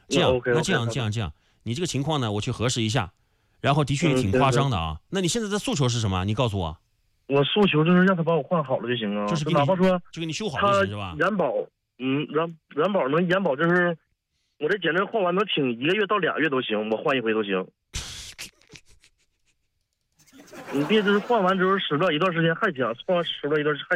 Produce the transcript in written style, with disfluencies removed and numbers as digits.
这样， OK， 那这样，你这个情况呢，我去核实一下，然后的确也挺夸张的啊。那你现在的诉求是什么？你告诉我。 我诉求就是让他把我换好了就行啊， 就是给你哪怕说就给你修好他就行是吧？ 延保，延保能延保，就是我这检测换完能挺1个月到2个月都行，我换一回都行。你别就是换完之后使了一段时间还讲，换使了一段还